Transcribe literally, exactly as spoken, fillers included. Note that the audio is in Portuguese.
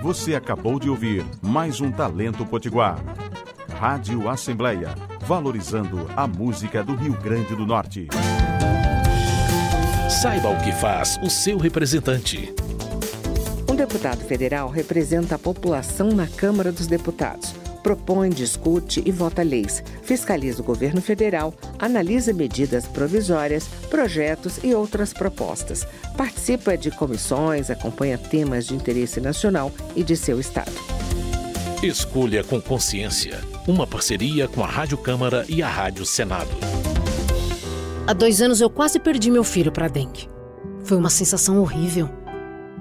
Você acabou de ouvir mais um Talento Potiguar. Rádio Assembleia, valorizando a música do Rio Grande do Norte. Saiba o que faz o seu representante. Um deputado federal representa a população na Câmara dos Deputados. Propõe, discute e vota leis, fiscaliza o governo federal, analisa medidas provisórias, projetos e outras propostas. Participa de comissões, acompanha temas de interesse nacional e de seu estado. Escolha com consciência. Uma parceria com a Rádio Câmara e a Rádio Senado. Há dois anos eu quase perdi meu filho para dengue. Foi uma sensação horrível.